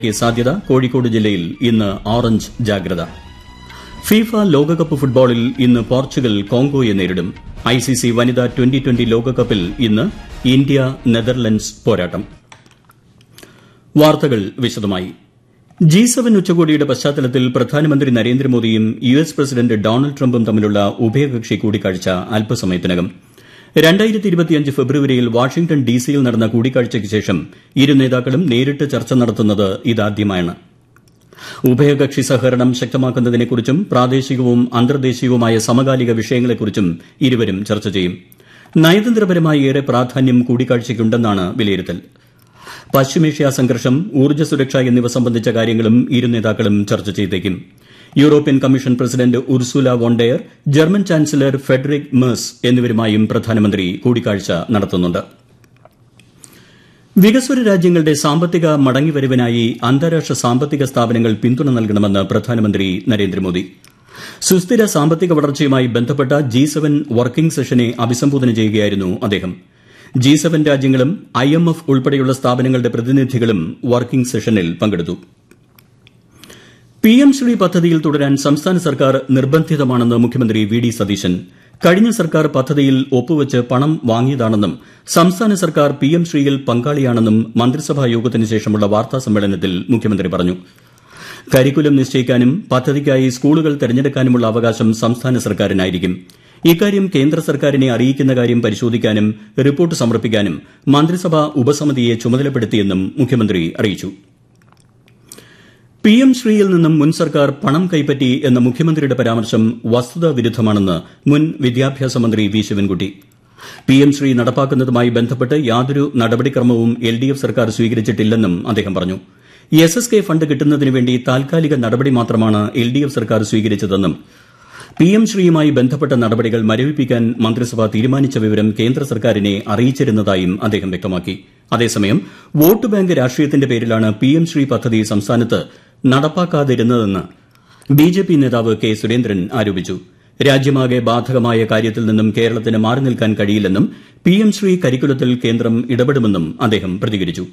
സാധ്യത. കോഴിക്കോട് ജില്ലയിൽ ഇന്ന് ഓറഞ്ച് ജാഗ്രത. ഫിഫ ലോകകപ്പ് ഫുട്ബോളിൽ ഇന്ന് പോർച്ചുഗൽ കോങ്കോയെ നേരിടും. ICC വനിതാ ട്വന്റി ലോകകപ്പിൽ ഇന്ന് ഇന്ത്യ നെതർലൻഡ്സ് പോരാട്ടം. വാർത്തകൾ വിശദമായി. G7 ഉച്ചകോടിയുടെ പശ്ചാത്തലത്തിൽ പ്രധാനമന്ത്രി നരേന്ദ്രമോദിയും US പ്രസിഡന്റ് ഡൊണാൾഡ് ട്രംപും തമ്മിലുള്ള ഉഭയകക്ഷി കൂടിക്കാഴ്ച അല്പസമയത്തിനകം. 2025 ഫെബ്രുവരിയിൽ വാഷിംഗ്ടൺ DC-യിൽ നടന്ന കൂടിക്കാഴ്ചയ്ക്ക് ശേഷം ഇരു നേതാക്കളും നേരിട്ട് ചർച്ച നടത്തുന്നത് ഇതാദ്യമായാണ്. ഉഭയകക്ഷി സഹകരണം ശക്തമാക്കുന്നതിനെക്കുറിച്ചും പ്രാദേശികവും അന്തർദേശീയവുമായ സമകാലിക വിഷയങ്ങളെക്കുറിച്ചും ഇരുവരും ചർച്ച ചെയ്യും. നയതന്ത്രപരമായി ഏറെ പ്രാധാന്യം കൂടിക്കാഴ്ചയ്ക്കുണ്ടെന്നാണ് വിലയിരുത്തൽ. പശ്ചിമേഷ്യ സംഘർഷം, ഊർജ്ജ സുരക്ഷ എന്നിവ സംബന്ധിച്ച കാര്യങ്ങളും ഇരു നേതാക്കളും ചർച്ച ചെയ്തേക്കും. European commission president Ursula വോണ്ടയർ, German chancellor Federico Merz എന്നിവരുമായും പ്രധാനമന്ത്രി കൂടിക്കാഴ്ച നടത്തുന്നുണ്ട്. വികസ്വര രാജ്യങ്ങളുടെ സാമ്പത്തിക മടങ്ങിവരവിനായി അന്താരാഷ്ട്ര സാമ്പത്തിക സ്ഥാപനങ്ങൾ പിന്തുണ നൽകണമെന്ന് പ്രധാനമന്ത്രി നരേന്ദ്രമോദി. സുസ്ഥിര സാമ്പത്തിക വളർച്ചയുമായി ബന്ധപ്പെട്ട G7 വർക്കിംഗ് സെഷനെ അഭിസംബോധന ചെയ്യുകയായിരുന്നു അദ്ദേഹം. G7 രാജ്യങ്ങളും IMF ഉൾപ്പെടെയുള്ള സ്ഥാപനങ്ങളുടെ പ്രതിനിധികളും വർക്കിംഗ് സെഷനിൽ പങ്കെടുത്തു. PM ശ്രീ പദ്ധതിയിൽ തുടരാൻ സംസ്ഥാന സർക്കാർ നിർബന്ധിതമാണെന്ന് മുഖ്യമന്ത്രി VD സതീശൻ. കഴിഞ്ഞ സർക്കാർ പദ്ധതിയിൽ ഒപ്പുവച്ച് പണം വാങ്ങിയതാണെന്നും സംസ്ഥാന സർക്കാർ PM ശ്രീയിൽ പങ്കാളിയാണെന്നും മന്ത്രിസഭാ യോഗത്തിന് ശേഷമുള്ള വാർത്താസമ്മേളനത്തിൽ മുഖ്യമന്ത്രി പറഞ്ഞു. കരിക്കുലം നിശ്ചയിക്കാനും പദ്ധതിക്കായി സ്കൂളുകൾ തെരഞ്ഞെടുക്കാനുമുള്ള അവകാശം സംസ്ഥാന സർക്കാരിനായിരിക്കും. ഇക്കാര്യം കേന്ദ്ര സർക്കാരിനെ അറിയിക്കുന്ന കാര്യം പരിശോധിക്കാനും റിപ്പോർട്ട് സമർപ്പിക്കാനും മന്ത്രിസഭാ ഉപസമിതിയെ ചുമതലപ്പെടുത്തിയെന്നും മുഖ്യമന്ത്രി അറിയിച്ചു. PM ശ്രീയിൽ നിന്നും മുൻ സർക്കാർ പണം കൈപ്പറ്റി എന്ന മുഖ്യമന്ത്രിയുടെ പരാമർശം വസ്തുതാവിരുദ്ധമാണെന്ന് മുൻ വിദ്യാഭ്യാസ മന്ത്രി വി ശിവൻകുട്ടി. PM ശ്രീ നടപ്പാക്കുന്നതുമായി ബന്ധപ്പെട്ട് യാതൊരു നടപടിക്രമവും LDF സർക്കാർ സ്വീകരിച്ചിട്ടില്ലെന്നും അദ്ദേഹം പറഞ്ഞു. SSK ഫണ്ട് കിട്ടുന്നതിനുവേണ്ടി താൽക്കാലിക നടപടി മാത്രമാണ് LDF സർക്കാർ സ്വീകരിച്ചതെന്നും PM ശ്രീയുമായി ബന്ധപ്പെട്ട നടപടികൾ മരവിപ്പിക്കാൻ മന്ത്രിസഭ തീരുമാനിച്ച വിവരം കേന്ദ്ര സർക്കാരിനെ അറിയിച്ചിരുന്നതായും അദ്ദേഹം വ്യക്തമാക്കി. അതേസമയം വോട്ട് ബാങ്ക് രാഷ്ട്രീയത്തിന്റെ പേരിലാണ് PM ശ്രീ പദ്ധതി സംസ്ഥാനത്ത് നടപ്പാക്കാതിരുന്നതെന്ന് BJP നേതാവ് K സുരേന്ദ്രൻ ആരോപിച്ചു. രാജ്യമാകെ ബാധകമായ കാര്യത്തിൽ നിന്നും കേരളത്തിന് മാറി നിൽക്കാൻ കഴിയില്ലെന്നും PM ശ്രീ കരിക്കുലത്തിൽ കേന്ദ്രം ഇടപെടുമെന്നും അദ്ദേഹം പ്രതികരിച്ചു.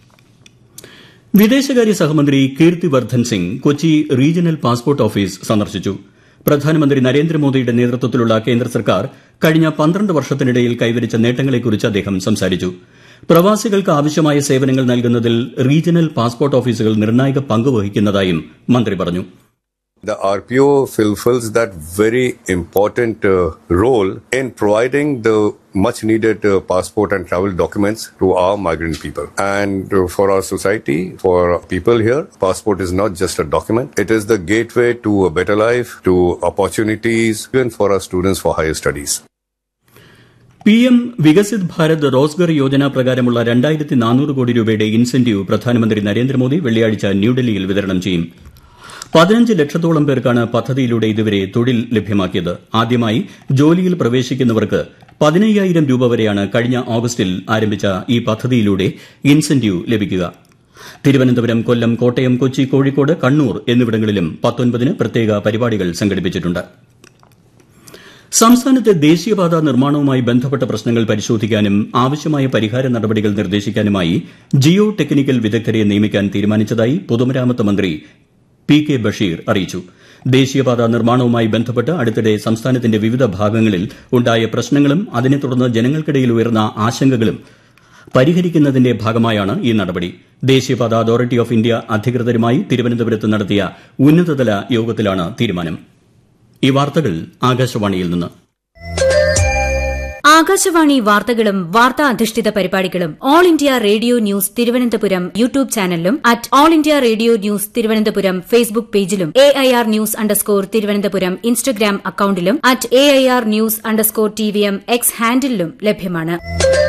വിദേശകാര്യ സഹമന്ത്രി കീർത്തി Vardhan Singh Kochi regional passport office സന്ദർശിച്ചു. പ്രധാനമന്ത്രി നരേന്ദ്രമോദിയുടെ നേതൃത്വത്തിലുള്ള കേന്ദ്ര സർക്കാർ കഴിഞ്ഞ 12 വർഷത്തിനിടയിൽ കൈവരിച്ച നേട്ടങ്ങളെക്കുറിച്ച് അദ്ദേഹം സംസാരിച്ചു. പ്രവാസികൾക്ക് ആവശ്യമായ സേവനങ്ങൾ നൽകുന്നതിൽ റീജിയണൽ പാസ്പോർട്ട് ഓഫീസുകൾ നിർണായക പങ്ക് വഹിക്കുന്നതായും മന്ത്രി പറഞ്ഞു. The RPO fulfills that very important role in providing the much needed passport and travel documents to our migrant people. And for our society, for people here, passport is not just a document. It is the gateway to a better life, to opportunities, even for our students for higher studies. PM Viksit Bharat Rozgar Yojana പ്രകാരമുള്ള 2400 കോടി രൂപയുടെ incentive പ്രധാനമന്ത്രി നരേന്ദ്രമോദി വെള്ളിയാഴ്ച ന്യൂഡൽഹിയിൽ വിതരണം ചെയ്യും. 15 ലക്ഷത്തോളം പേർക്കാണ് പദ്ധതിയിലൂടെ ഇതുവരെ തൊഴിൽ ലഭ്യമാക്കിയത്. ആദ്യമായി ജോലിയിൽ പ്രവേശിക്കുന്നവർക്ക് 15,000 രൂപ വരെയാണ് കഴിഞ്ഞ ഓഗസ്റ്റിൽ ആരംഭിച്ച ഈ പദ്ധതിയിലൂടെ ഇൻസെന്റീവ് ലഭിക്കുക. തിരുവനന്തപുരം, കൊല്ലം, കോട്ടയം, കൊച്ചി, കോഴിക്കോട്, കണ്ണൂർ എന്നിവിടങ്ങളിലും 19 പ്രത്യേക പരിപാടികൾ സംഘടിപ്പിച്ചിട്ടുണ്ട്. സംസ്ഥാനത്തെ ദേശീയപാത നിർമ്മാണവുമായി ബന്ധപ്പെട്ട പ്രശ്നങ്ങൾ പരിശോധിക്കാനും ആവശ്യമായ പരിഹാര നടപടികൾ നിർദ്ദേശിക്കാനുമായി ജിയോ ടെക്നിക്കൽ വിദഗ്ധരെ നിയമിക്കാൻ തീരുമാനിച്ചതായി പൊതുമരാമത്ത് മന്ത്രി PK ബഷീർ അറിയിച്ചു. ദേശീയപാത നിർമ്മാണവുമായി ബന്ധപ്പെട്ട് അടുത്തിടെ സംസ്ഥാനത്തിന്റെ വിവിധ ഭാഗങ്ങളിൽ ഉണ്ടായ പ്രശ്നങ്ങളും അതിനെ തുടർന്ന് ജനങ്ങൾക്കിടയിൽ ഉയർന്ന ആശങ്കകളും പരിഹരിക്കുന്നതിന്റെ ഭാഗമായാണ് ഈ നടപടി. ദേശീയപാത അതോറിറ്റി ഓഫ് ഇന്ത്യ അധികൃതരുമായി തിരുവനന്തപുരത്ത് നടത്തിയ ഉന്നതതല യോഗത്തിലാണ് തീരുമാനം. ഈ വാർത്തകൾ ആകാശവാണിയിൽ നിന്ന്. ആകാശവാണി വാർത്തകളും വാർത്താ അധിഷ്ഠിത പരിപാടികളും all India radio news Thiruvananthapuram YouTube ചാനലിലും @all India radio news Thiruvananthapuram Facebook പേജിലും AIR ന്യൂസ് തിരുവനന്തപുരം ഇൻസ്റ്റഗ്രാം അക്കൌണ്ടിലും @AIR ന്യൂസ് TVM X ഹാൻഡിലും ലഭ്യമാണ്.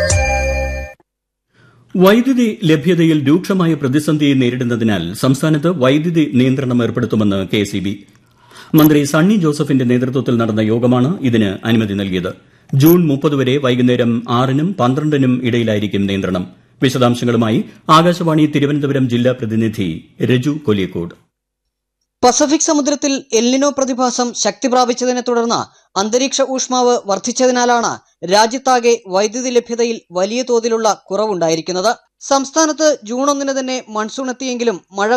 വൈദ്യുതി ലഭ്യതയിൽ രൂക്ഷമായ പ്രതിസന്ധി നേരിടുന്നതിനാൽ സംസ്ഥാനത്ത് വൈദ്യുതി നിയന്ത്രണം ഏർപ്പെടുത്തുമെന്ന് KEB. മന്ത്രി സണ്ണി ജോസഫിന്റെ നേതൃത്വത്തിൽ നടന്ന യോഗമാണ് ഇതിന് അനുമതി നൽകിയത്. ജൂൺ 30 വരെ വൈകുന്നേരം 6-നും 12-നും ഇടയിലായിരിക്കും നിയന്ത്രണം. വിശദാംശങ്ങളുമായി ആകാശവാണി തിരുവനന്തപുരം ജില്ലാ പ്രതിനിധി രജു കൊലിയക്കോട്. പസഫിക് സമുദ്രത്തിൽ എൽനിനോ പ്രതിഭാസം ശക്തി പ്രാപിച്ചതിനെ തുടർന്ന് അന്തരീക്ഷ ഊഷ്മാവ് വർദ്ധിച്ചതിനാലാണ് രാജ്യത്താകെ വൈദ്യുതി ലഭ്യതയിൽ വലിയ തോതിലുള്ള കുറവുണ്ടായിരിക്കുന്നത്. സംസ്ഥാനത്ത് ജൂൺ 1 തന്നെ മൺസൂൺ എത്തിയെങ്കിലും മഴ